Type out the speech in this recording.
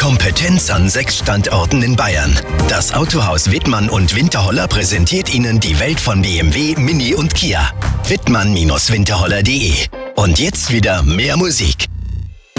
Kompetenz an 6 Standorten in Bayern. Das Autohaus Wittmann und Winterholler präsentiert Ihnen die Welt von BMW, Mini und Kia. Wittmann-Winterholler.de. Und jetzt wieder mehr Musik.